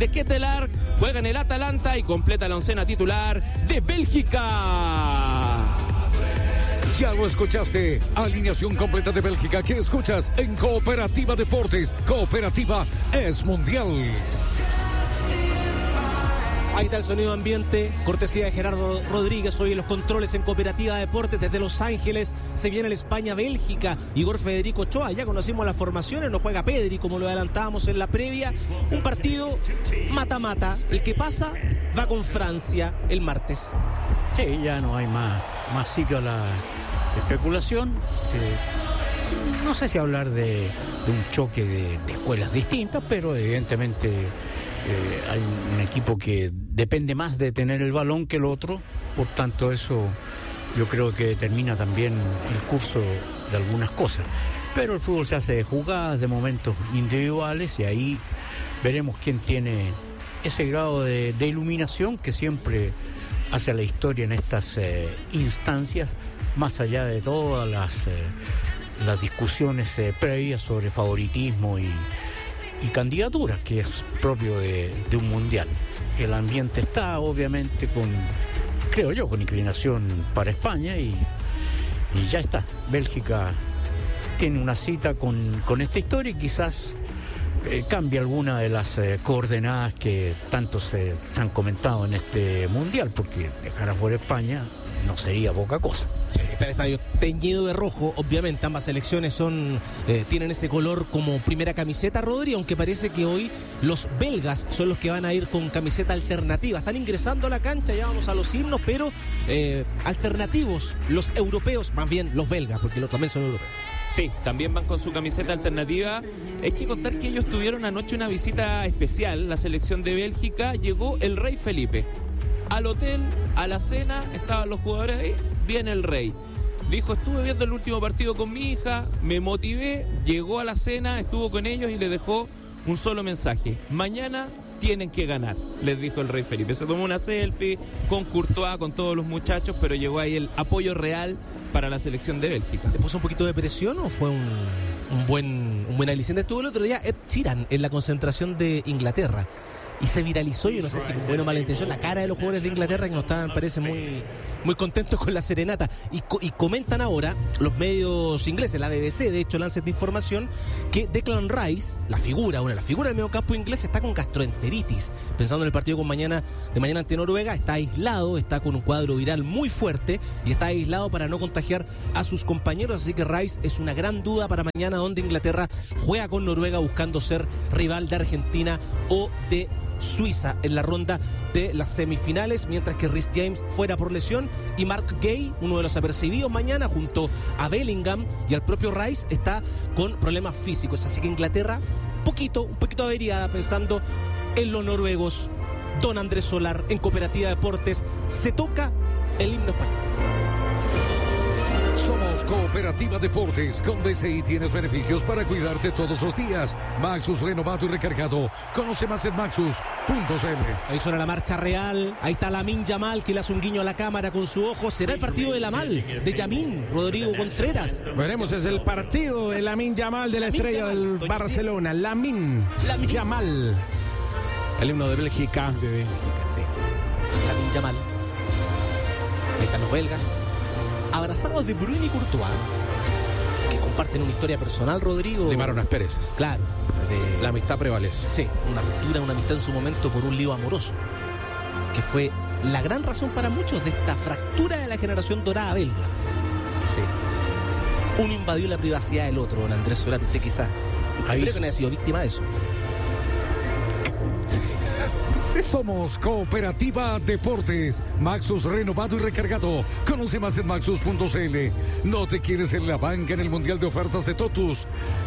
de Ketelaar, juega en el Atalanta y completa la oncena titular de Bélgica. Ya lo escuchaste, alineación completa de Bélgica que escuchas en Cooperativa Deportes. Cooperativa es mundial. Ahí está el sonido ambiente, cortesía de Gerardo Rodríguez, hoy en los controles en Cooperativa Deportes desde Los Ángeles. Se viene el España-Bélgica, Igor Federico Ochoa, ya conocimos las formaciones, no juega Pedri como lo adelantábamos en la previa. Un partido mata-mata, el que pasa va con Francia el martes. Sí, ya no hay más sitio a la especulación. No sé si hablar de un choque de escuelas distintas, pero evidentemente hay un equipo que depende más de tener el balón que el otro, por tanto eso yo creo que determina también el curso de algunas cosas. Pero el fútbol se hace de jugadas, de momentos individuales, y ahí veremos quién tiene ese grado de iluminación que siempre hace la historia en estas instancias, más allá de todas las discusiones previas sobre favoritismo y candidaturas, que es propio de un mundial. El ambiente está obviamente creo yo, con inclinación para España y ya está. Bélgica tiene una cita con esta historia y quizás cambie alguna de las coordenadas que tanto se han comentado en este mundial, porque dejar afuera España no sería poca cosa. Sí, está el estadio teñido de rojo, obviamente ambas selecciones tienen ese color como primera camiseta, Rodri, aunque parece que hoy los belgas son los que van a ir con camiseta alternativa. Están ingresando a la cancha, ya vamos a los himnos, pero alternativos, los europeos, más bien los belgas, porque los también son europeos. Sí, también van con su camiseta alternativa. Hay que contar que ellos tuvieron anoche una visita especial. La selección de Bélgica, llegó el rey Felipe al hotel, a la cena, estaban los jugadores ahí, viene el rey. Dijo, estuve viendo el último partido con mi hija, me motivé, llegó a la cena, estuvo con ellos y les dejó un solo mensaje: mañana tienen que ganar, les dijo el rey Felipe. Se tomó una selfie con Courtois, con todos los muchachos, pero llegó ahí el apoyo real para la selección de Bélgica. ¿Le puso un poquito de presión o fue un buen aliciente? Estuvo el otro día Ed Sheeran en la concentración de Inglaterra y se viralizó, yo no sé si con buena o mala intención, la cara de los jugadores de Inglaterra, que no estaban, parece, muy contentos con la serenata. Y comentan ahora los medios ingleses, la BBC, de hecho, lanza esta información, que Declan Rice, la figura del medio campo inglés, está con gastroenteritis. Pensando en el partido de mañana ante Noruega, está aislado, está con un cuadro viral muy fuerte y está aislado para no contagiar a sus compañeros. Así que Rice es una gran duda para mañana, donde Inglaterra juega con Noruega buscando ser rival de Argentina o de Suiza en la ronda de las semifinales, mientras que Reece James fuera por lesión y Mark Gay, uno de los apercibidos mañana, junto a Bellingham y al propio Rice, está con problemas físicos. Así que Inglaterra un poquito averiada, pensando en los noruegos. Don Andrés Solar en Cooperativa Deportes, se toca el himno español. Somos Cooperativa Deportes. Con BCI tienes beneficios para cuidarte todos los días. Maxus renovado y recargado. Conoce más en maxus.cl. Ahí suena la marcha real. Ahí está Lamine Yamal, que le hace un guiño a la cámara con su ojo. ¿Será el partido de Yamal, de Yamin, Rodrigo Contreras? Veremos, es el partido de Lamine Yamal, de la estrella del Barcelona. Lamine Yamal. El himno de Bélgica. De Bélgica, sí. Lamine Yamal. Ahí están los belgas, abrazados de Bruyne y Courtois, que comparten una historia personal, Rodrigo. Limaron asperezas. Claro. La amistad prevalece. Sí, una ruptura, una amistad en su momento por un lío amoroso, que fue la gran razón para muchos de esta fractura de la generación dorada belga. Sí. Uno invadió la privacidad del otro, don Andrés Solar. Usted quizás creo que no haya sido víctima de eso. Somos Cooperativa Deportes. Maxus renovado y recargado. Conoce más en maxus.cl. No te quieres en la banca en el Mundial de Ofertas de Totus.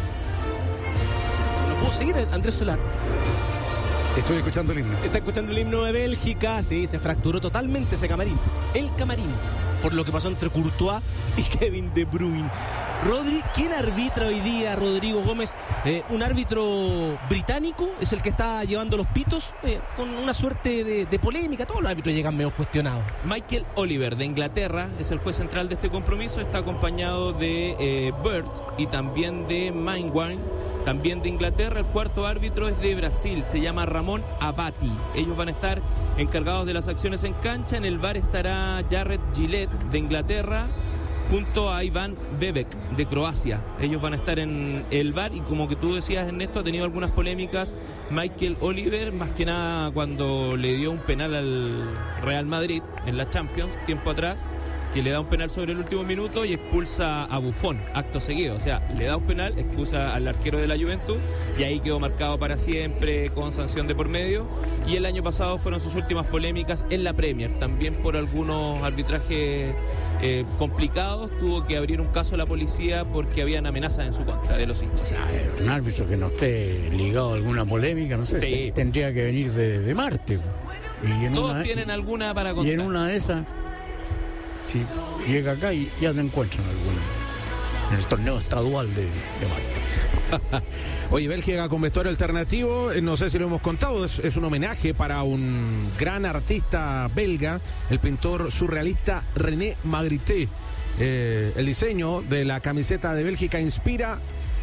¿Lo puedo seguir, Andrés Solar? Estoy escuchando el himno. Está escuchando el himno de Bélgica. Sí, se fracturó totalmente ese camarín. El camarín, por lo que pasó entre Courtois y Kevin De Bruyne. Rodri, ¿quién arbitra hoy día, Rodrigo Gómez? Un árbitro británico es el que está llevando los pitos, con una suerte de polémica. Todos los árbitros llegan medio cuestionados. Michael Oliver, de Inglaterra, es el juez central de este compromiso. Está acompañado de Burt y también de Mainwaring. también de Inglaterra. El cuarto árbitro es de Brasil, se llama Ramón Abati. Ellos van a estar encargados de las acciones en cancha. En el VAR estará Jared Gillette de Inglaterra junto a Ivan Bebek de Croacia. Ellos van a estar en el VAR y como que tú decías, Ernesto, ha tenido algunas polémicas Michael Oliver, más que nada cuando le dio un penal al Real Madrid en la Champions, tiempo atrás, que le da un penal sobre el último minuto y expulsa a Buffon acto seguido. O sea, le da un penal, expulsa al arquero de la Juventus y ahí quedó marcado para siempre con sanción de por medio. Y el año pasado fueron sus últimas polémicas en la Premier, también por algunos arbitrajes complicados. Tuvo que abrir un caso a la policía porque habían amenazas en su contra de los hinchas. Un árbitro que no esté ligado a alguna polémica, no sé, sí, tendría que venir de Marte. Y todos tienen alguna para contar. Y en una de esas, sí, llega acá y ya te encuentran alguna en el torneo estadual de Marte. Oye, Bélgica con vestuario alternativo, no sé si lo hemos contado, es un homenaje para un gran artista belga, el pintor surrealista René Magritte. El diseño de la camiseta de Bélgica inspira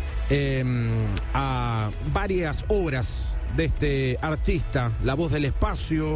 a varias obras de este artista. La voz del espacio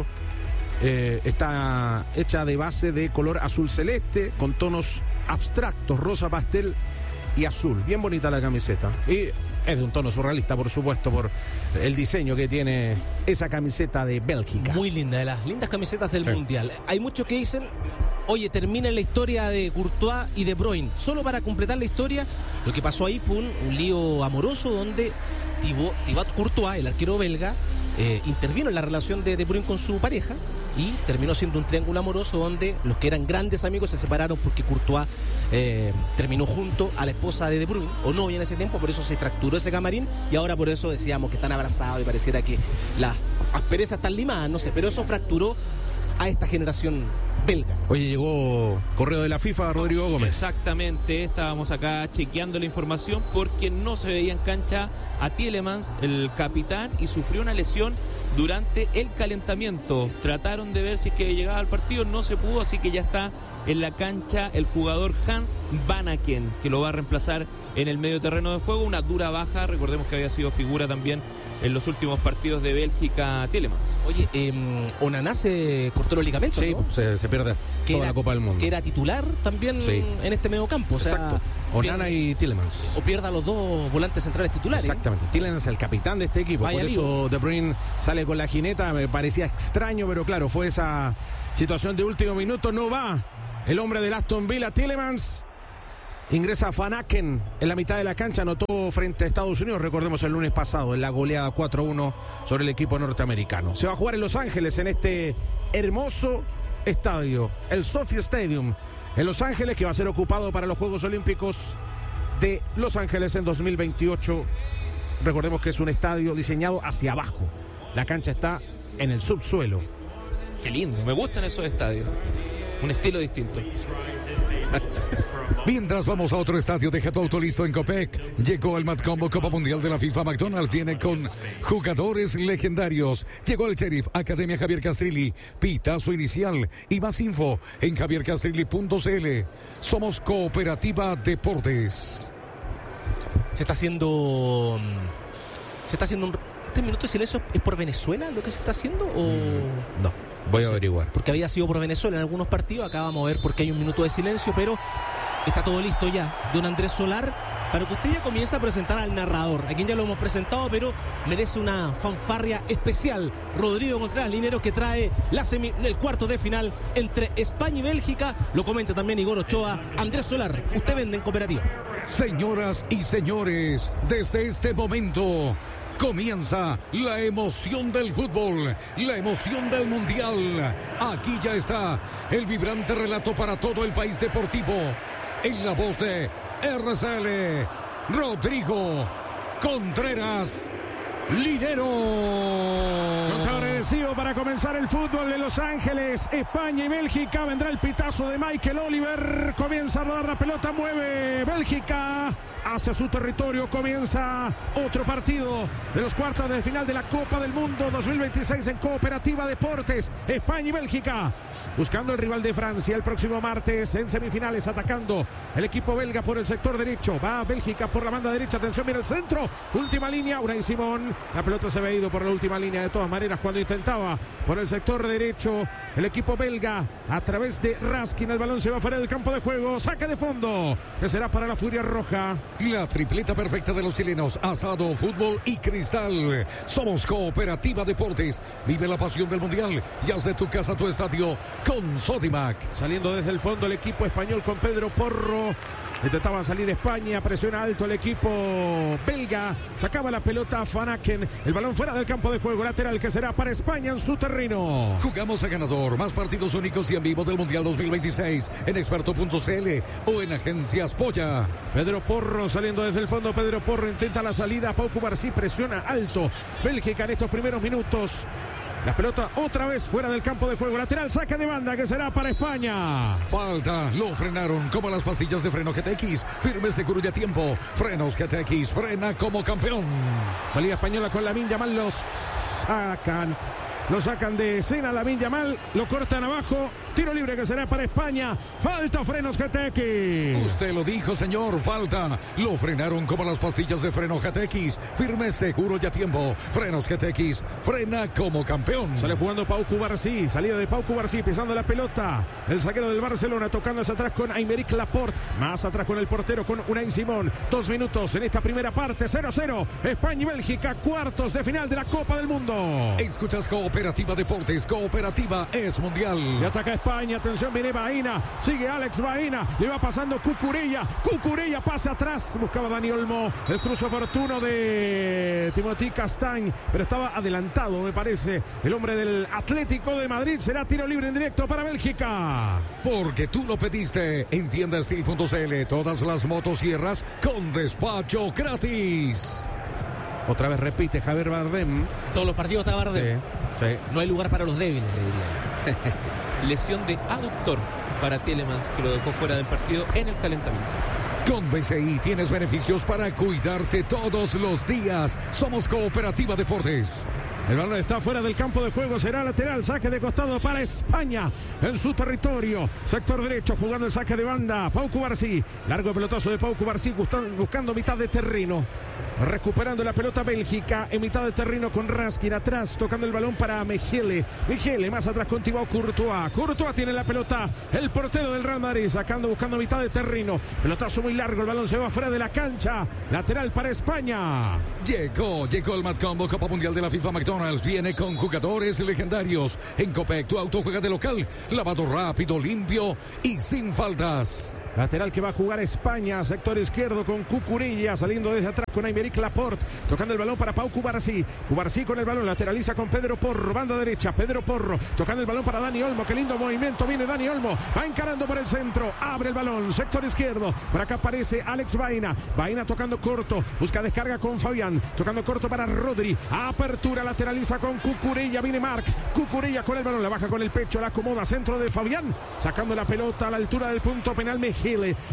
está hecha de base de color azul celeste con tonos abstractos, rosa pastel y azul. Bien bonita la camiseta. Y es de un tono surrealista, por supuesto, por el diseño que tiene esa camiseta de Bélgica. Muy linda, de las lindas camisetas del Mundial. Hay muchos que dicen, oye, termina la historia de Courtois y De Bruyne. Solo para completar la historia, lo que pasó ahí fue un lío amoroso donde Thibaut Courtois, el arquero belga, intervino en la relación de De Bruyne con su pareja y terminó siendo un triángulo amoroso donde los que eran grandes amigos se separaron porque Courtois terminó junto a la esposa de Bruyne, o novia en ese tiempo, por eso se fracturó ese camarín y ahora por eso decíamos que están abrazados y pareciera que las asperezas están limadas, no sé, pero eso fracturó a esta generación belga. Oye, llegó correo de la FIFA, Rodrigo Gómez. Exactamente, estábamos acá chequeando la información porque no se veía en cancha a Tielemans, el capitán, y sufrió una lesión durante el calentamiento. Trataron de ver si es que llegaba al partido, no se pudo, así que ya está en la cancha el jugador Hans Vanaken, que lo va a reemplazar en el medio terreno de juego. Una dura baja, recordemos que había sido figura también en los últimos partidos de Bélgica, Tielemans. Oye, Onana se cortó los ligamentos, sí, ¿no? se pierde toda la Copa del Mundo. Que era titular también en este medio campo. O sea, exacto. Onana y Tielemans. O pierda los dos volantes centrales titulares. Exactamente. Tielemans es el capitán de este equipo. Vaya por eso De Bruyne sale con la jineta. Me parecía extraño, pero claro, fue esa situación de último minuto. No va el hombre del Aston Villa, Tielemans. Ingresa Vanaken en la mitad de la cancha, anotó frente a Estados Unidos, recordemos el lunes pasado, en la goleada 4-1 sobre el equipo norteamericano. Se va a jugar en Los Ángeles, en este hermoso estadio, el SoFi Stadium, en Los Ángeles, que va a ser ocupado para los Juegos Olímpicos de Los Ángeles en 2028. Recordemos que es un estadio diseñado hacia abajo. La cancha está en el subsuelo. Qué lindo, me gustan esos estadios. Un estilo distinto. Mientras vamos a otro estadio, deja tu auto listo en Copec. Llegó el Matcombo Copa Mundial de la FIFA. McDonald's viene con jugadores legendarios. Llegó el Sheriff, Academia Javier Castrilli, pitazo inicial y más info en javiercastrilli.cl. Somos Cooperativa Deportes. Se está haciendo ¿este minuto de silencio es por Venezuela lo que se está haciendo o no? Voy a averiguar. Porque había sido por Venezuela en algunos partidos. Acá vamos a ver por qué hay un minuto de silencio, pero está todo listo ya. Don Andrés Solar, para que usted ya comience a presentar al narrador, a quien ya lo hemos presentado, pero merece una fanfarria especial. Rodrigo Contreras Linero, que trae el cuarto de final entre España y Bélgica. Lo comenta también Igor Ochoa. Andrés Solar, usted vende en Cooperativa. Señoras y señores, desde este momento comienza la emoción del fútbol, la emoción del mundial. Aquí ya está el vibrante relato para todo el país deportivo. En la voz de RCL, Rodrigo Contreras Linero. Contadores vacío para comenzar el fútbol de Los Ángeles, España y Bélgica. Vendrá el pitazo de Michael Oliver. Comienza a rodar la pelota, mueve Bélgica hacia su territorio. Comienza otro partido de los cuartos de final de la Copa del Mundo 2026 en Cooperativa Deportes. España y Bélgica buscando el rival de Francia el próximo martes en semifinales, atacando el equipo belga por el sector derecho. Va Bélgica por la banda derecha, atención, mira el centro, última línea, Unai Simón. La pelota se había ido por la última línea de todas maneras cuando intentaba por el sector derecho el equipo belga a través de Raskin. El balón se va fuera del campo de juego, saque de fondo que será para la Furia Roja. La tripleta perfecta de los chilenos: asado, fútbol y cristal. Somos Cooperativa Deportes. Vive la pasión del mundial y haz de tu casa tu estadio con Sodimac. Saliendo desde el fondo el equipo español con Pedro Porro. Intentaba salir España, presiona alto el equipo belga, sacaba la pelota Van Aken, el balón fuera del campo de juego, lateral que será para España en su terreno. Jugamos a ganador, más partidos únicos y en vivo del Mundial 2026 en experto.cl o en Agencias Polla. Pedro Porro saliendo desde el fondo, Pedro Porro intenta la salida, Pau Cubarsí presiona alto, Bélgica en estos primeros minutos. La pelota otra vez fuera del campo de juego. Lateral, saque de banda que será para España. Falta, lo frenaron como las pastillas de freno GTX. Firme, seguro y a tiempo. Frenos GTX, frena como campeón. Salida española con Lamine Yamal, los sacan. Lo sacan de escena, Lamine Yamal, lo cortan abajo. Tiro libre que será para España. Falta, frenos GTX. Usted lo dijo, señor, falta. Lo frenaron como las pastillas de freno GTX. Firme, seguro y a tiempo. Frenos GTX, frena como campeón. Sale jugando Pau Cubarsí. Salida de Pau Cubarsí, pisando la pelota. El zaguero del Barcelona tocándose atrás con Aymeric Laporte. Más atrás con el portero, con Unai Simón. 2 minutos en esta primera parte. 0-0. España y Bélgica, cuartos de final de la Copa del Mundo. Escuchas Cooperativa Deportes. Cooperativa es mundial. Y ataca España, atención, viene Baena, sigue Alex Baena, le va pasando Cucurella pasa atrás, buscaba Dani Olmo, el cruce oportuno de Timothy Castañ, pero estaba adelantado, me parece, el hombre del Atlético de Madrid. Será tiro libre en directo para Bélgica. Porque tú lo pediste en tiendastil.cl, todas las motosierras con despacho gratis. Otra vez repite Javier Bardem. Todos los partidos está Bardem. Sí. No hay lugar para los débiles, le diría. Lesión de aductor para Tielemans, que lo dejó fuera del partido en el calentamiento. Con BCI tienes beneficios para cuidarte todos los días. Somos Cooperativa Deportes. El balón está fuera del campo de juego, será lateral, saque de costado para España en su territorio. Sector derecho, jugando el saque de banda, Pau Cubarsí. Largo pelotazo de Pau Cubarsí, buscando mitad de terreno. Recuperando la pelota Bélgica en mitad de terreno con Raskin atrás, tocando el balón para Mejele. Mejele más atrás con Thibaut Courtois. Courtois tiene la pelota, el portero del Real Madrid, buscando mitad de terreno. Pelotazo muy largo, el balón se va fuera de la cancha. Lateral para España. Llegó el Mad Combo Copa Mundial de la FIFA McDonald's. Viene con jugadores legendarios. En Copec, tu auto juega de local. Lavado rápido, limpio y sin faltas. Lateral que va a jugar España, sector izquierdo con Cucurella, saliendo desde atrás con Aymeric Laporte, tocando el balón para Pau Cubarsí. Cubarsí con el balón, lateraliza con Pedro Porro, banda derecha, Pedro Porro, tocando el balón para Dani Olmo, qué lindo movimiento, viene Dani Olmo, va encarando por el centro, abre el balón, sector izquierdo, por acá aparece Alex Baena, Baena tocando corto, busca descarga con Fabián, tocando corto para Rodri, apertura, lateraliza con Cucurella, viene Marc, Cucurella con el balón, la baja con el pecho, la acomoda, centro de Fabián, sacando la pelota a la altura del punto penal Mejía.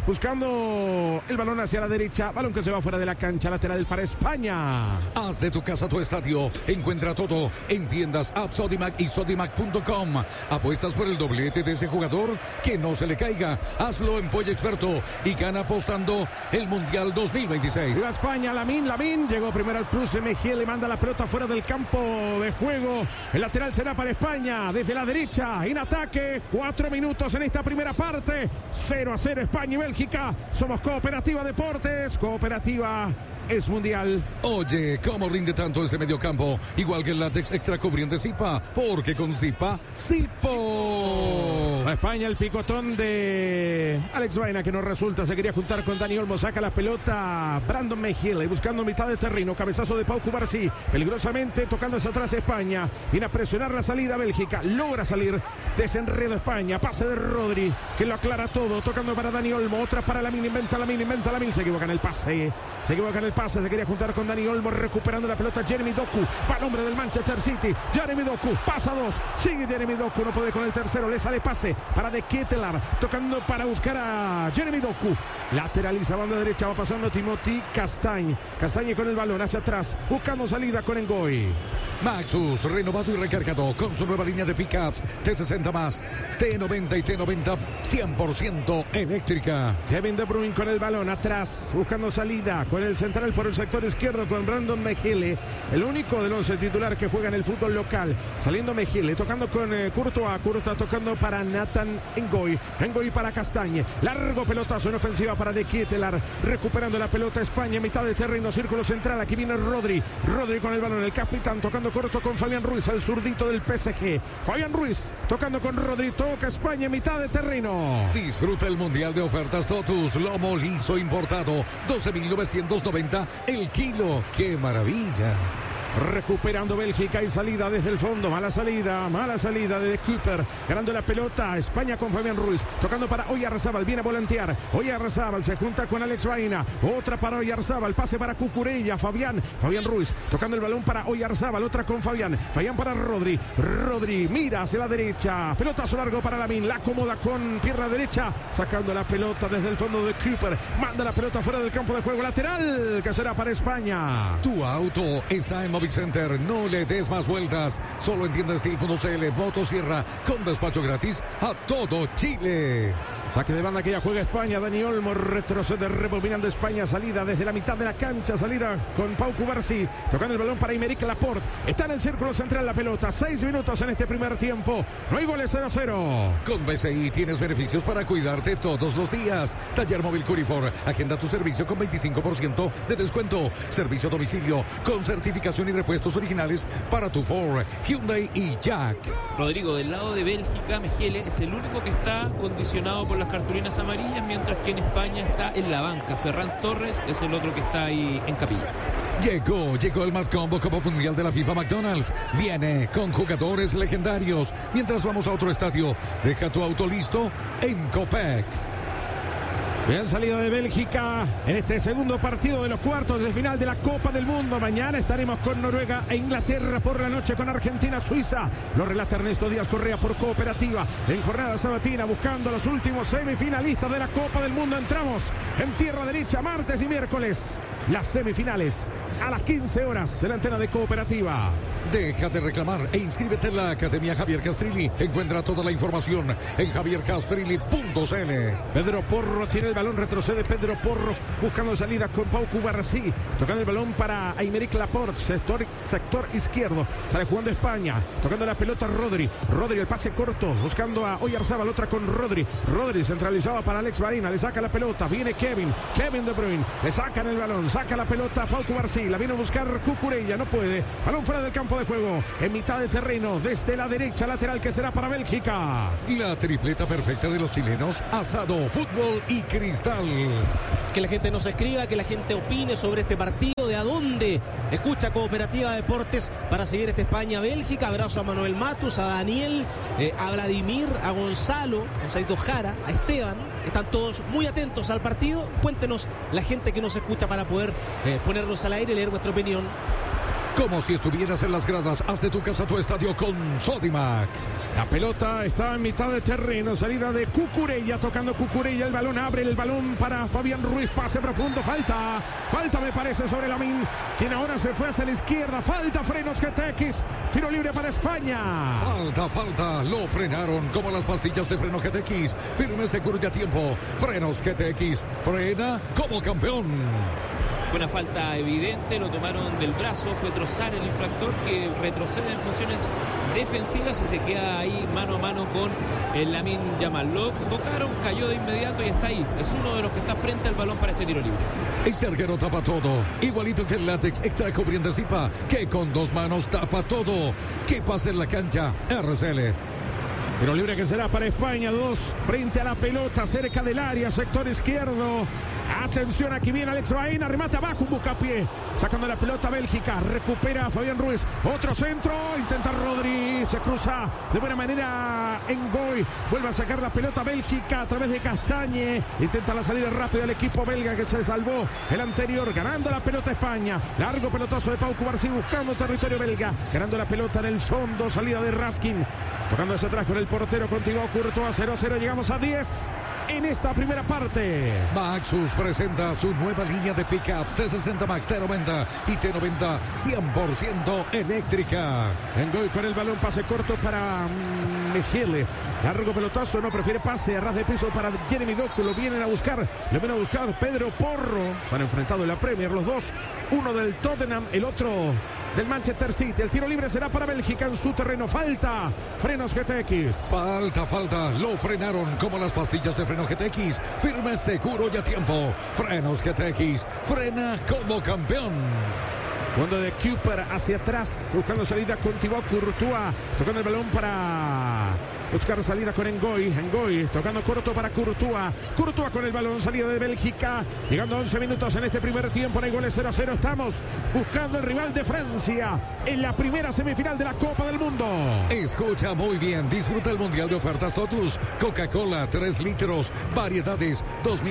Buscando el balón hacia la derecha, balón que se va fuera de la cancha, lateral para España. Haz de tu casa tu estadio. Encuentra todo en tiendas App Sodimac y Sodimac.com. ¿Apuestas por el doblete de ese jugador? Que no se le caiga. Hazlo en Polla Experto y gana apostando el Mundial 2026. Viva España, Lamine, llegó primero al cruce, Mejía le manda la pelota fuera del campo de juego. El lateral será para España, desde la derecha, en ataque. 4 minutos en esta primera parte. 0-0 España y Bélgica. Somos Cooperativa Deportes. Cooperativa es mundial. Oye, ¿cómo rinde tanto este mediocampo? Igual que el látex extra cubriente Zipa, porque con Zipa, Zipo. Exacto. A España el picotón de Alex Baena que no resulta, se quería juntar con Dani Olmo, saca la pelota Brandon Mejile buscando mitad de terreno, cabezazo de Pau Cubarsí, peligrosamente tocándose atrás España, viene a presionar la salida Bélgica, logra salir, desenredo España, pase de Rodri, que lo aclara todo, tocando para Dani Olmo, otra para Lamine, inventa Lamine, se equivoca en el pase, se quería juntar con Dani Olmo, recuperando la pelota Jeremy Doku, para nombre del Manchester City, Jeremy Doku, pasa dos, sigue Jeremy Doku, no puede con el tercero, le sale pase para De Ketelaar, tocando para buscar a Jeremy Doku, lateraliza banda derecha, va pasando Timothy Castagne con el balón hacia atrás, buscando salida con Ngoy. Maxus, renovado y recargado con su nueva línea de pickups T60 más, T90 y T90 100% eléctrica. Kevin De Bruyne con el balón atrás, buscando salida con el central por el sector izquierdo con Brandon Mejile, el único del 11 titular que juega en el fútbol local. Saliendo Mejile, tocando con Courtois tocando para Nathan Ngoy para Castagne, largo pelotazo en ofensiva para De Ketelaar, recuperando la pelota España, mitad de terreno, círculo central, aquí viene Rodri con el balón, el capitán tocando corto con Fabián Ruiz, el zurdito del PSG. Fabián Ruiz tocando con Rodri, toca España, mitad de terreno. Disfruta el Mundial de Ofertas Totus, lomo liso importado, 12.990 el kilo. ¡Qué maravilla! Recuperando Bélgica y salida desde el fondo, mala salida de Cooper, ganando la pelota España con Fabián Ruiz, tocando para Oyarzábal, viene a volantear, Oyarzábal se junta con Alex Baena, otra para Oyarzábal, pase para Cucurella, Fabián Ruiz, tocando el balón para Oyarzábal, otra con Fabián para Rodri, mira hacia la derecha, pelotazo largo para Lamine, la acomoda con pierna derecha, sacando la pelota desde el fondo de Cooper, manda la pelota fuera del campo de juego, lateral, que será para España. Tu auto está en Center, no le des más vueltas. Solo en tiendastil.cl, motosierra con despacho gratis a todo Chile. Saque de banda que ya juega España. Dani Olmo retrocede, rebobinando España. Salida desde la mitad de la cancha. Salida con Pau Cubarsí. Tocando el balón para Aymeric Laporte. Está en el círculo central la pelota. 6 minutos en este primer tiempo. No hay goles, 0-0. Con BCI tienes beneficios para cuidarte todos los días. Taller móvil Curifor. Agenda tu servicio con 25% de descuento. Servicio a domicilio con certificación y repuestos originales para tu Ford, Hyundai y Jack. Rodrigo, del lado de Bélgica, Mejile es el único que está condicionado por las cartulinas amarillas, mientras que en España está en la banca. Ferran Torres es el otro que está ahí en capilla. Llegó el Mad Combo Copa Mundial de la FIFA McDonald's. Viene con jugadores legendarios. Mientras vamos a otro estadio, deja tu auto listo en Copec. Bien salida de Bélgica en este segundo partido de los cuartos de final de la Copa del Mundo. Mañana estaremos con Noruega e Inglaterra, por la noche con Argentina, Suiza. Lo relata Ernesto Díaz Correa por Cooperativa. En jornada sabatina, buscando a los últimos semifinalistas de la Copa del Mundo. Entramos en tierra derecha martes y miércoles. Las semifinales a las 15 horas en la antena de Cooperativa. Deja de reclamar e inscríbete en la Academia Javier Castrilli. Encuentra toda la información en javiercastrilli.cl. Pedro Porro tiene el balón, retrocede Pedro Porro buscando salida con Pau Cubarsí, tocando el balón para Aymeric Laporte, sector izquierdo, sale jugando España, tocando la pelota Rodri, el pase corto, buscando a Oyarzábal, otra con Rodri centralizaba para Alex Baena, le saca la pelota, viene Kevin De Bruyne, le sacan el balón, saca la pelota Pau Cubarsí, la viene a buscar Cucurella, no puede, balón fuera del campo de juego, en mitad de terreno, desde la derecha lateral que será para Bélgica. La tripleta perfecta de los chilenos, asado, fútbol y cristal. Que la gente nos escriba, que la gente opine sobre este partido, de a dónde escucha Cooperativa Deportes para seguir este España-Bélgica. Abrazo a Manuel Matus, a Daniel, a Vladimir, a Gonzalo Jara, a Esteban. Están todos muy atentos al partido. Cuéntenos la gente que nos escucha para poder ponerlos al aire y leer vuestra opinión. Como si estuvieras en las gradas, haz de tu casa tu estadio con Sodimac. La pelota está en mitad de terreno, salida de Cucurella, tocando Cucurella, el balón abre el balón para Fabián Ruiz, pase profundo, falta me parece sobre Lamine, quien ahora se fue hacia la izquierda, falta Frenos GTX, tiro libre para España. Falta, lo frenaron como las pastillas de freno GTX, firme, seguro y a tiempo. Frenos GTX, frena como campeón. Fue una falta evidente, lo tomaron del brazo, fue Trossard el infractor que retrocede en funciones defensivas y se queda ahí mano a mano con el Lamine Yamal. Lo tocaron, cayó de inmediato y está ahí. Es uno de los que está frente al balón para este tiro libre. Este arquero tapa todo, igualito que el látex extra cubriendo Zipa, que con dos manos tapa todo. Que pase en la cancha, RCL. Tiro libre que será para España. 2 frente a la pelota, cerca del área, sector izquierdo. Atención, aquí viene Alex Baena, remata abajo, un buscapié, sacando la pelota Bélgica, recupera Fabián Ruiz, otro centro, intenta Rodri, se cruza de buena manera Ngoy, vuelve a sacar la pelota Bélgica a través de Castañe, intenta la salida rápida del equipo belga que se salvó el anterior, ganando la pelota España, largo pelotazo de Pau Cubarsí buscando territorio belga, ganando la pelota en el fondo, salida de Raskin, tocando hacia atrás con el portero, continuó Courtois, 0-0, llegamos a 10 en esta primera parte. Maxus presenta su nueva línea de pickups T60 Max, T90 y T90 100% eléctrica. Ngoy con el balón, pase corto para Mejele, largo pelotazo, no prefiere pase a ras de piso para Jeremy Doku, lo vienen a buscar Pedro Porro, se han enfrentado en la Premier los dos, uno del Tottenham, el otro del Manchester City. El tiro libre será para Bélgica en su terreno. Falta. Frenos GTX. Falta. Lo frenaron como las pastillas de freno GTX. Firme, seguro y a tiempo. Frenos GTX. Frena como campeón. Cuando de Cooper hacia atrás, buscando salida con Thibaut Courtois, tocando el balón para buscar salida con Ngoy, tocando corto para Courtois con el balón, salida de Bélgica, llegando a 11 minutos en este primer tiempo, no hay goles, 0-0, estamos buscando el rival de Francia en la primera semifinal de la Copa del Mundo. Escucha muy bien, disfruta el Mundial de Ofertas Totus, Coca-Cola 3 litros, variedades,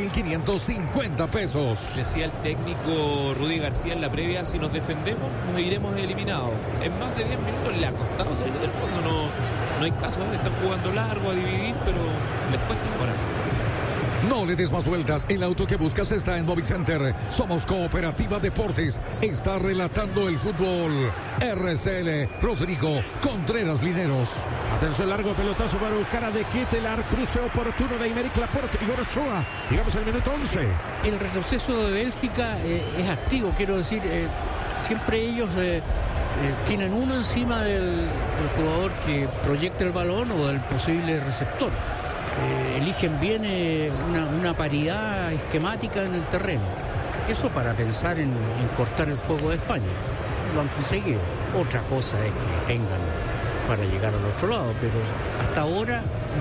2.550 pesos. Decía el técnico Rudy García en la previa, si nos defendemos, nos iremos eliminados. En más de 10 minutos le ha costado salir del fondo, no hay caso, están jugando largo a dividir, pero les cuesta mejorar. No le des más vueltas, el auto que buscas está en Movic Center. Somos Cooperativa Deportes, está relatando el fútbol. RCL, Rodrigo Contreras Lineros. Atención, largo pelotazo para buscar a De Ketelaar, cruce oportuno de Aymeric Laporte, Igor Ochoa, llegamos al minuto 11. El retroceso de Bélgica es activo, quiero decir, siempre ellos tienen uno encima del jugador que proyecta el balón o del posible receptor. Eligen bien una paridad esquemática en el terreno. Eso para pensar en cortar el juego de España. Lo han conseguido. Otra cosa es que tengan para llegar al otro lado, pero hasta ahora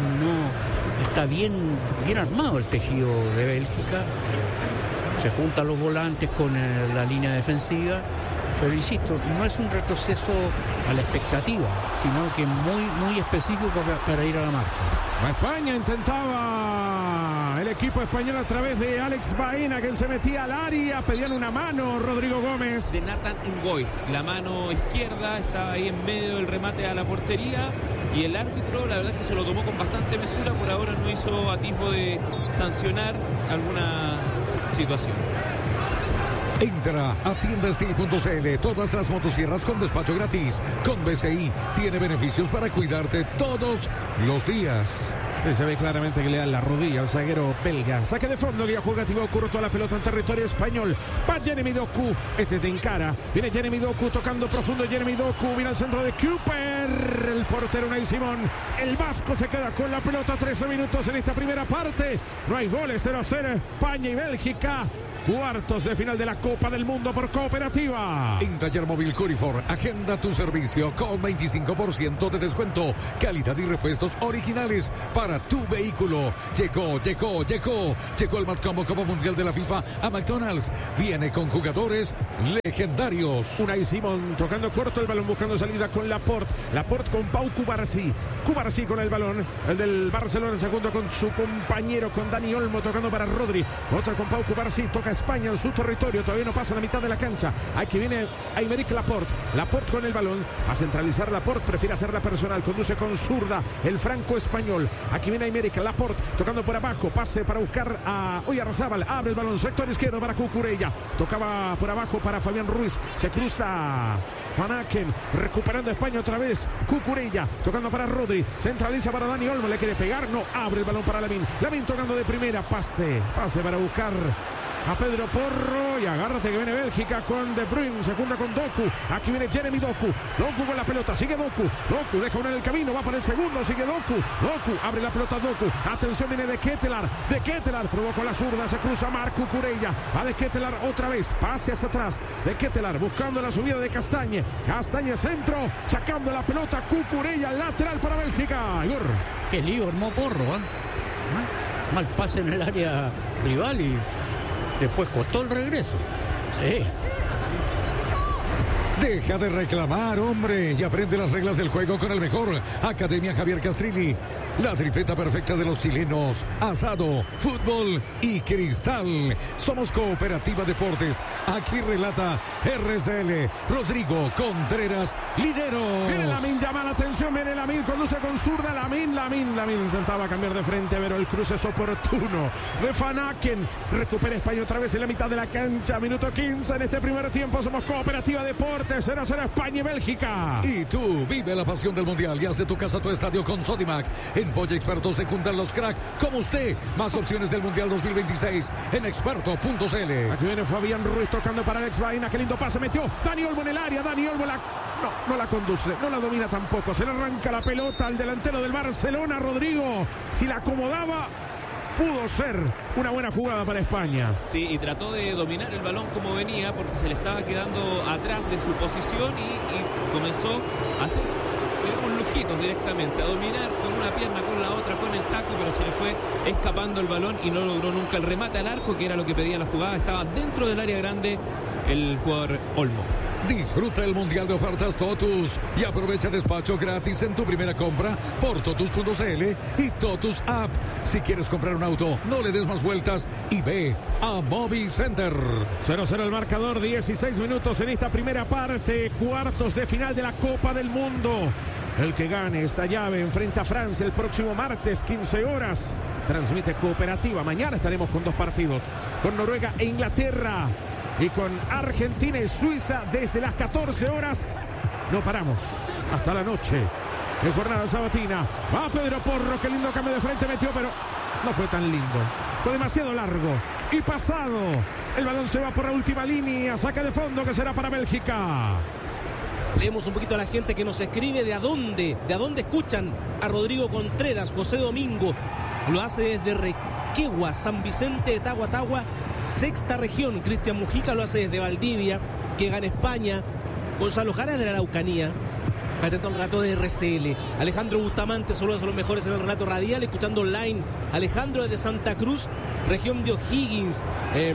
no está bien armado el tejido de Bélgica. Se juntan los volantes con la línea defensiva. Pero insisto, no es un retroceso a la expectativa, sino que muy específico para ir a la marca. España intentaba el equipo español a través de Alex Baena, quien se metía al área, pedían una mano, Rodrigo Gómez. De Nathan Ngoy, la mano izquierda, estaba ahí en medio del remate a la portería y el árbitro la verdad es que se lo tomó con bastante mesura, por ahora no hizo atisbo de sancionar alguna situación. Entra a tiendastil.cl, todas las motosierras con despacho gratis. Con BCI tiene beneficios para cuidarte todos los días. Se ve claramente que le da la rodilla al zaguero belga. Saque de fondo que ya juega Thibaut Courtois, la pelota en territorio español. Va Jeremy Doku, este de encara. Viene Jeremy Doku tocando profundo. Jeremy Doku viene al centro de Cooper. El portero Unai Simón. El vasco se queda con la pelota. 13 minutos en esta primera parte. No hay goles, 0-0 España y Bélgica. Cuartos de final de la Copa del Mundo por Cooperativa. En Taller Móvil Curifor, agenda tu servicio con 25% de descuento. Calidad y repuestos originales para tu vehículo. Llegó el Matcombo Copa Mundial de la FIFA a McDonald's. Viene con jugadores legendarios. Unai Simón tocando corto el balón, buscando salida con Laporte. Laporte con Pau Cubarsí. Cubarsí con el balón. El del Barcelona, segundo con su compañero, con Dani Olmo, tocando para Rodri. Otra con Pau Cubarsí. Toca España en su territorio, todavía no pasa la mitad de la cancha. Aquí viene Aymeric Laporte. Laporte con el balón, a centralizar Laporte, prefiere hacerla personal, conduce con zurda el franco español. Aquí viene Aymeric Laporte, tocando por abajo, pase para buscar a Oyarzábal, abre el balón, sector izquierdo para Cucurella, tocaba por abajo para Fabián Ruiz, se cruza Van Aken, recuperando España otra vez, Cucurella, tocando para Rodri, centraliza para Dani Olmo, le quiere pegar, no, abre el balón para Lamine tocando de primera, pase para buscar a Pedro Porro y agárrate que viene Bélgica con De Bruyne, segunda con Doku, aquí viene Jeremy Doku con la pelota, sigue Doku deja una en el camino, va para el segundo, sigue Doku abre la pelota Doku, atención viene de Ketelaar provocó la zurda, se cruza Marco Cucurella, va de Ketelaar otra vez, pase hacia atrás de Ketelaar buscando la subida de Castañe centro, sacando la pelota Cucurella, lateral para Bélgica. Igor. Qué lío armó Porro, ¿eh? Mal pase en el área rival y después costó el regreso. Sí. Deja de reclamar, hombre, y aprende las reglas del juego con el mejor. Academia Javier Castrilli, la tripleta perfecta de los chilenos: asado, fútbol y cristal. Somos Cooperativa Deportes. Aquí relata RCL Rodrigo Contreras Lideros. Viene Lamin, llama la atención, viene Lamin, conduce con zurda, Lamin intentaba cambiar de frente, pero el cruce es oportuno de Van Aken. Recupera España otra vez en la mitad de la cancha, minuto 15 en este primer tiempo. Somos Cooperativa Deportes. 0-0 España y Bélgica. Y tú vive la pasión del mundial y haz de tu casa tu estadio con Sodimac. En Polla Expertos se juntan los crack como usted. Más opciones del mundial 2026 en experto.cl. Aquí viene Fabián Ruiz tocando para Alex Baena. Qué lindo pase metió Dani Olmo en el área. Dani Olmo no la conduce, no la domina tampoco. Se le arranca la pelota al delantero del Barcelona, Rodrigo. Si la acomodaba, pudo ser una buena jugada para España. Sí, y trató de dominar el balón como venía porque se le estaba quedando atrás de su posición y comenzó a hacer, digamos, lujitos directamente, a dominar con una pierna, con la otra, con el taco, pero se le fue escapando el balón y no logró nunca el remate al arco, que era lo que pedía la jugada. Estaba dentro del área grande el jugador Olmo. Disfruta el mundial de ofertas Totus y aprovecha despacho gratis en tu primera compra por totus.cl y Totus App. Si quieres comprar un auto, no le des más vueltas y ve a Mobi Center. 0-0 el marcador, 16 minutos en esta primera parte, cuartos de final de la Copa del Mundo. El que gane esta llave enfrenta a Francia el próximo martes, 15 horas. Transmite Cooperativa. Mañana estaremos con dos partidos, con Noruega e Inglaterra. Y con Argentina y Suiza desde las 14 horas. No paramos hasta la noche en jornada sabatina. Va Pedro Porro, qué lindo cambio de frente metió, pero no fue tan lindo. Fue demasiado largo y pasado. El balón se va por la última línea. Saca de fondo que será para Bélgica. Leemos un poquito a la gente que nos escribe de a dónde escuchan a Rodrigo Contreras. José Domingo lo hace desde Requegua, San Vicente de Tagua, sexta región. Cristian Mujica lo hace desde Valdivia, que gana España. Gonzalo Jara de la Araucanía, atento al relato de RCL. Alejandro Bustamante, saludos a los mejores en el relato radial, escuchando online. Alejandro desde Santa Cruz, región de O'Higgins.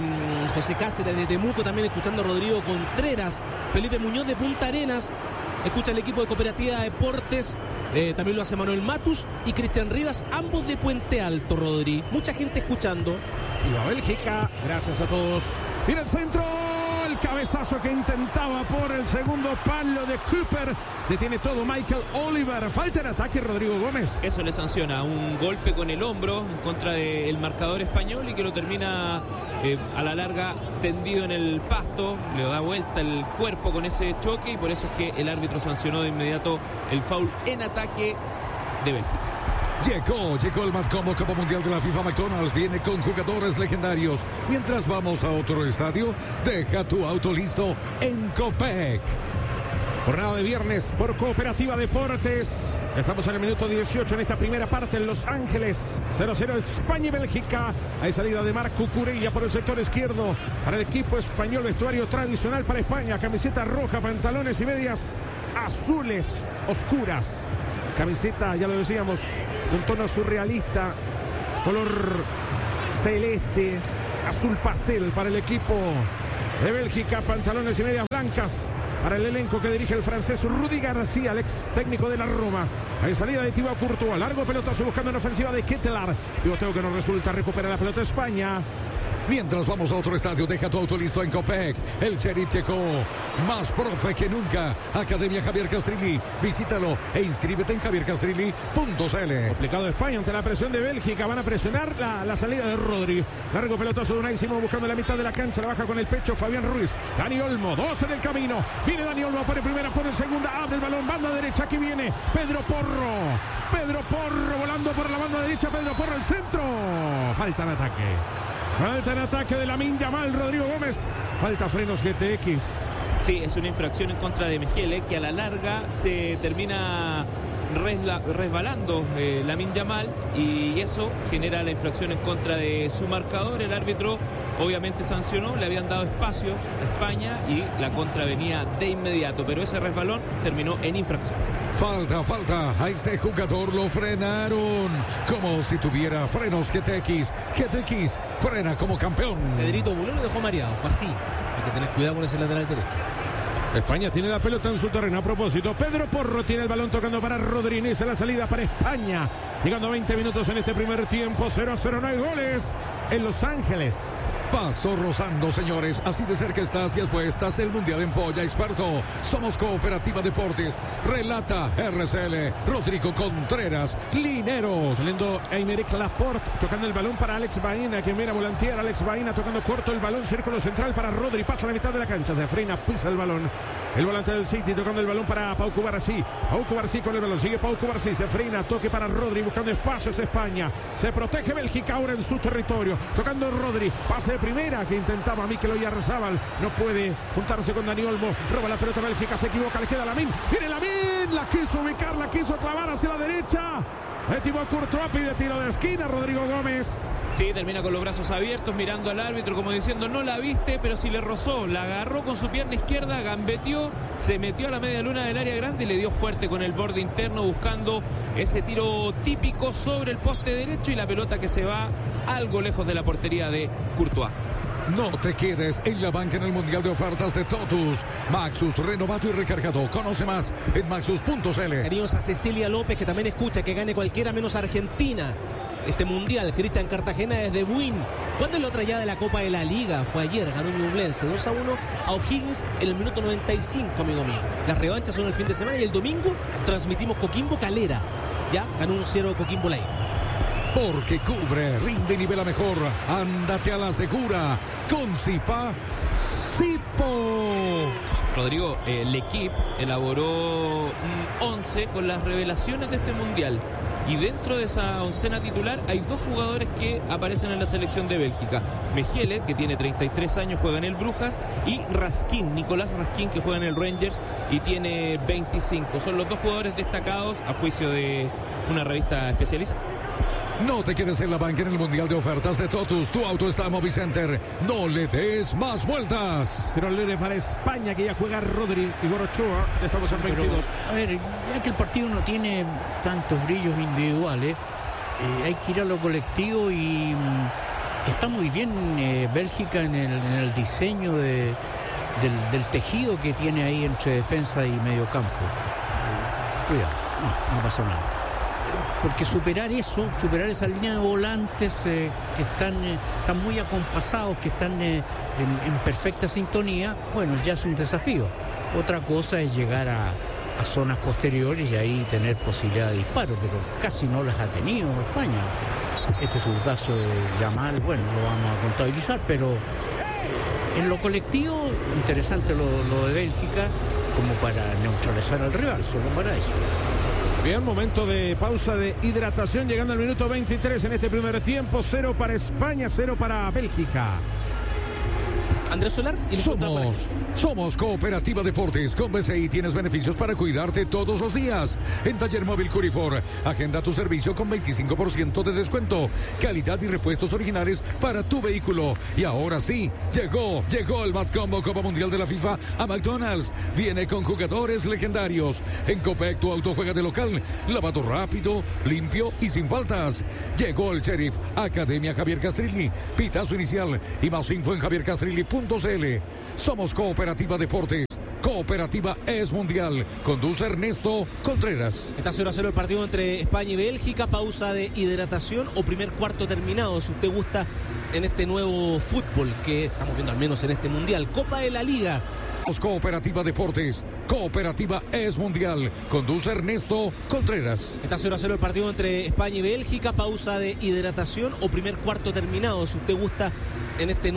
José Cáceres de Temuco, también escuchando a Rodrigo Contreras. Felipe Muñoz de Punta Arenas, escucha el equipo de Cooperativa Deportes. También lo hace Manuel Matus y Cristian Rivas, ambos de Puente Alto, Rodri. Mucha gente escuchando. Viva Bélgica, gracias a todos. Mira el centro, el cabezazo que intentaba por el segundo palo de Cooper. Detiene todo Michael Oliver. Falta en ataque Rodrigo Gómez. Eso le sanciona, un golpe con el hombro en contra del marcador español y que lo termina a la larga tendido en el pasto. Le da vuelta el cuerpo con ese choque y por eso es que el árbitro sancionó de inmediato el foul en ataque de Bélgica. Llegó el más cómodo Copa Mundial de la FIFA. McDonald's viene con jugadores legendarios. Mientras vamos a otro estadio, deja tu auto listo en Copec. Jornada de viernes por Cooperativa Deportes. Estamos en el minuto 18 en esta primera parte en Los Ángeles. 0-0 España y Bélgica. Hay salida de Marco Cucurella por el sector izquierdo para el equipo español. Vestuario tradicional para España. Camiseta roja, pantalones y medias azules oscuras. Camiseta, ya lo decíamos, de un tono surrealista, color celeste, azul pastel para el equipo de Bélgica, pantalones y medias blancas para el elenco que dirige el francés Rudy García, el ex técnico de la Roma. Hay salida de Thibaut Courtois, largo pelotazo buscando en ofensiva de Ketelaar. Pivoteo que no resulta, recupera la pelota España. Mientras vamos a otro estadio, deja tu auto listo en Copec. El Sheriff llegó más profe que nunca. Academia Javier Castrilli. Visítalo e inscríbete en javiercastrilli.cl. Complicado España ante la presión de Bélgica. Van a presionar la salida de Rodri. Largo pelotazo de Unai Simón buscando la mitad de la cancha. La baja con el pecho Fabián Ruiz. Dani Olmo, dos en el camino. Viene Dani Olmo, pone primera, pone segunda. Abre el balón, banda derecha. Aquí viene Pedro Porro. Pedro Porro volando por la banda derecha. Pedro Porro al centro. Falta en ataque. Falta en ataque de Lamine Yamal, Rodrigo Gómez. Falta frenos GTX. Sí, es una infracción en contra de Mejele, que a la larga se termina resbalando Lamine Yamal, y eso genera la infracción en contra de su marcador. El árbitro obviamente sancionó, le habían dado espacios a España y la contra venía de inmediato, pero ese resbalón terminó en infracción. Falta, a ese jugador lo frenaron, como si tuviera frenos GTX. GTX frena como campeón. Pedrito Buló lo dejó mareado, fue así. Hay que tener cuidado con ese lateral derecho. España tiene la pelota en su terreno. A propósito, Pedro Porro tiene el balón tocando para Rodri. Inicia la salida para España. Llegando a 20 minutos en este primer tiempo. 0-0, no hay goles en Los Ángeles. Paso rozando, señores. Así de cerca estás y apuestas el Mundial en Polla Experto. Somos Cooperativa Deportes. Relata RCL. Rodrigo Contreras, Lineros. Saliendo Aymeric Laporte, tocando el balón para Alex Baena, que mira volantear. Alex Baena tocando corto el balón. Círculo central para Rodri. Pasa a la mitad de la cancha. Se frena, pisa el balón. El volante del City tocando el balón para Pau Cubarsí. Pau Cubarsí con el balón. Sigue Pau Cubarsí. Se frena. Toque para Rodri. Buscando espacios España. Se protege Bélgica ahora en su territorio. Tocando Rodri. Pase de primera que intentaba Mikel Oyarzábal. No puede juntarse con Dani Olmo. Roba la pelota Bélgica. Se equivoca. Le queda Lamine. Viene Lamine. La quiso ubicar. La quiso clavar hacia la derecha. Thibaut Courtois pide tiro de esquina. Rodrigo Gómez. Sí, termina con los brazos abiertos, mirando al árbitro como diciendo: no la viste, pero si le rozó. La agarró con su pierna izquierda, gambeteó, se metió a la media luna del área grande y le dio fuerte con el borde interno, buscando ese tiro típico sobre el poste derecho, y la pelota que se va algo lejos de la portería de Courtois. No te quedes en la banca en el Mundial de Ofertas de Totus. Maxus, renovado y recargado. Conoce más en maxus.cl. Cariños a Cecilia López, que también escucha que gane cualquiera menos Argentina este Mundial. Cristian Cartagena desde Buin. ¿Cuándo es la otra llave de la Copa de la Liga? Fue ayer, ganó Ñublense 2-1 a O'Higgins en el minuto 95, amigo mío. Las revanchas son el fin de semana y el domingo transmitimos Coquimbo Calera. Ya ganó 1-0 Coquimbo Live. Porque cubre, rinde y nivela mejor. Ándate a la segura. Con Zipa, Zipo. Rodrigo, el equipo elaboró un 11 con las revelaciones de este Mundial. Y dentro de esa oncena titular hay dos jugadores que aparecen en la selección de Bélgica. Mejele, que tiene 33 años, juega en el Brujas, y Raskin, Nicolás Raskin, que juega en el Rangers y tiene 25. Son los dos jugadores destacados a juicio de una revista especializada. No te quedes en la banca en el Mundial de Ofertas de Totus. Tu auto está a Movicenter. No le des más vueltas. Pero libre para España, que ya juega Rodri. Igor Ochoa. Estamos en 22. Pero, a ver, ya que el partido no tiene tantos brillos individuales, hay que ir a lo colectivo, y está muy bien Bélgica en el diseño del tejido que tiene ahí entre defensa y mediocampo. Cuidado, no pasó nada. Porque superar esa línea de volantes que están muy acompasados, que están en perfecta sintonía, bueno, ya es un desafío. Otra cosa es llegar a zonas posteriores y ahí tener posibilidad de disparo, pero casi no las ha tenido España. Este zurdazo de Yamal, bueno, lo vamos a contabilizar, pero en lo colectivo, interesante lo de Bélgica, como para neutralizar al rival, solo para eso. Bien, momento de pausa de hidratación, llegando al minuto 23 en este primer tiempo. 0 para España, 0 para Bélgica. Andrés Solar y Somos Cooperativa Deportes. Con BCI tienes beneficios para cuidarte todos los días. En Taller Móvil Curifor, agenda tu servicio con 25% de descuento. Calidad y repuestos originales para tu vehículo. Y ahora sí, llegó el Mad Combo Copa Mundial de la FIFA a McDonald's. Viene con jugadores legendarios. En Copec tu auto juega de local. Lavado rápido, limpio y sin faltas. Llegó el Sheriff, Academia Javier Castrilli. Pitazo inicial y más info en javiercastrilli.cl. Somos Cooperativa Deportes. Cooperativa es mundial. Conduce Ernesto Contreras. Está 0-0 el partido entre España y Bélgica. Pausa de hidratación o primer cuarto terminado, si usted gusta, en este nuevo fútbol que estamos viendo, al menos en este mundial. Copa de la Liga. Cooperativa Deportes. Cooperativa es mundial. Conduce Ernesto Contreras. Está 0-0 el partido entre España y Bélgica. Pausa de hidratación o primer cuarto terminado, si usted gusta, en este nuevo